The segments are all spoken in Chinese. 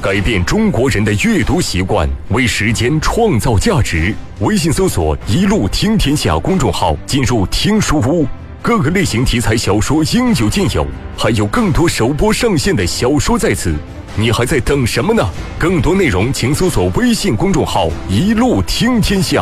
改变中国人的阅读习惯，为时间创造价值。微信搜索“一路听天下”公众号，进入听书屋，各个类型题材小说应有尽有，还有更多首播上线的小说在此。你还在等什么呢？更多内容请搜索微信公众号“一路听天下”。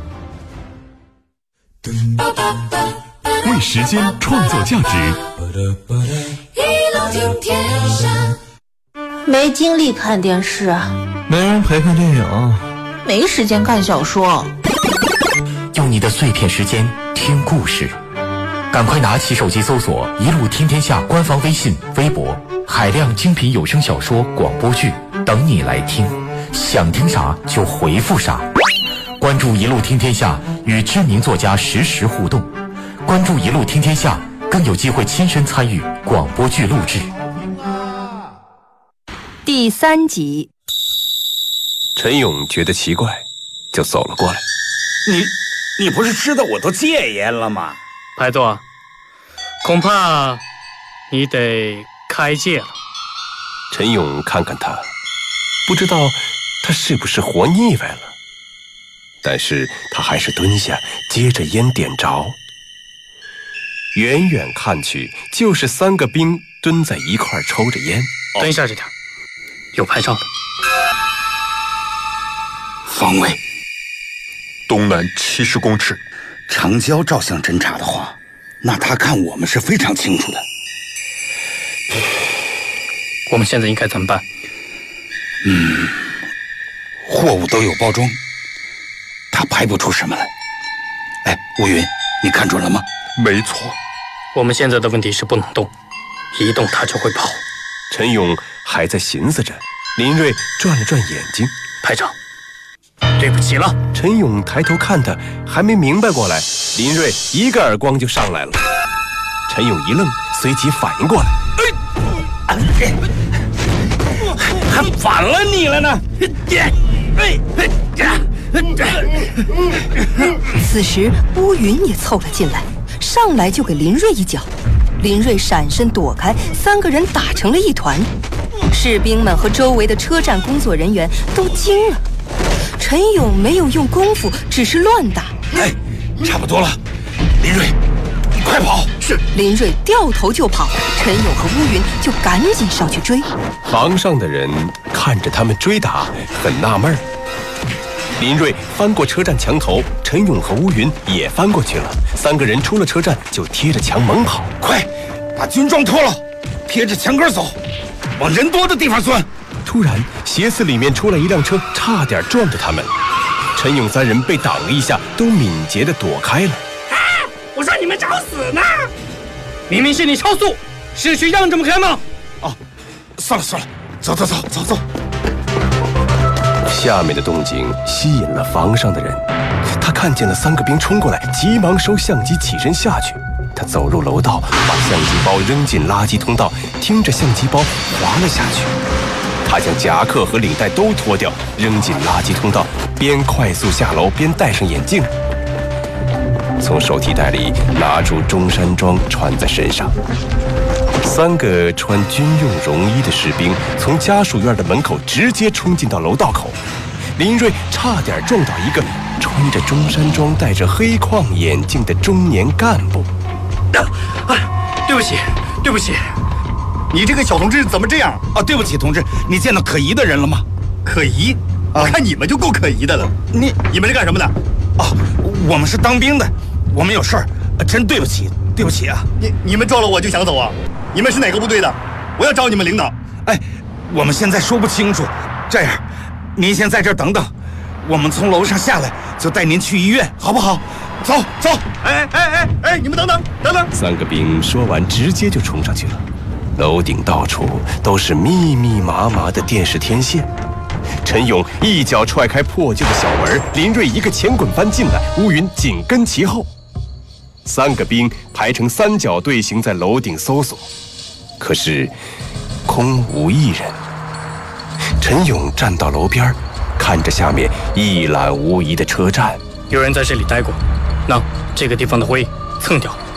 为时间创造价值， 一路听天下。 没精力看电视， 没人陪看电影， 没时间看小说。 用你的碎片时间听故事，赶快拿起手机搜索“一路听天下”官方微信、微博，海量精品有声小说、广播剧等你来听，想听啥就回复啥。关注“一路听天下”，与知名作家实时互动。关注“一路听天下”，更有机会亲身参与广播剧录制。 第3集， 陈勇觉得奇怪，就走了过来。 你不是知道我都戒烟了吗？ 排座，恐怕你得开戒了。 陈勇看看他，不知道他是不是活腻歪了，但是他还是蹲下，接着烟点着。远远看去，就是3个兵蹲在一块抽着烟。 蹲下这点，有拍照的。 方位东南70公尺。 长焦照相侦察的话，那他看我们是非常清楚的。 我们现在应该怎么办？ 货物都有包装，他拍不出什么来。哎，乌云，你看准了吗？ 没错。 我们现在的问题是不能动，一动他就会跑。 陈勇还在寻思着，林瑞转了转眼睛。 排长，对不起了。 陈勇抬头看他，还没明白过来，林瑞一个耳光就上来了。陈勇一愣，随即反应过来， 还反了你了呢！ 此时乌云也凑了进来，上来就给林瑞一脚。林瑞闪身躲开，3个人打成了一团。士兵们和周围的车站工作人员都惊了。陈勇没有用功夫，只是乱打。 哎，差不多了，林瑞，你快跑！是。 林瑞掉头就跑，陈勇和乌云就赶紧上去追。 房上的人看着他们追打，很纳闷儿。林瑞翻过车站墙头，陈勇和乌云也翻过去了。3个人出了车站就贴着墙猛跑。 快，把军装脱了，贴着墙根走，往人多的地方钻。 突然，斜刺里面出来一辆车，差点撞着他们。陈勇3人被挡了一下，都敏捷地躲开了。 我说你们找死呢！明明是你超速，是去让这么开吗？ 哦，算了，走。 下面的动静吸引了房上的人，他看见了3个兵冲过来，急忙收相机起身下去。他走入楼道，把相机包扔进垃圾通道，听着相机包滑了下去。他将夹克和领带都脱掉，扔进垃圾通道，边快速下楼边戴上眼镜，从手提袋里拿出中山装穿在身上。3个穿军用绒衣的士兵从家属院的门口直接冲进到楼道口。林瑞差点撞到一个穿着中山装、戴着黑框眼镜的中年干部。 对不起，你这个小同志怎么这样啊？对不起，同志，你见到可疑的人了吗？可疑？我看你们就够可疑的了。你们是干什么的？啊，我们是当兵的，我们有事儿，真对不起啊！你们撞了我就想走啊？你们是哪个部队的？我要找你们领导。哎，我们现在说不清楚，这样，您先在这儿等等，我们从楼上下来就带您去医院，好不好？走！哎，你们等等！3 个兵说完，直接就冲上去了。楼顶到处都是密密麻麻的电视天线。陈勇一脚踹开破旧的小门，林瑞一个前滚翻进来，乌云紧跟其后。3个兵排成3角队形在楼顶搜索，可是空无一人。陈勇站到楼边，看着下面一览无遗的车站。 有人在这里待过，那这个地方的灰蹭掉，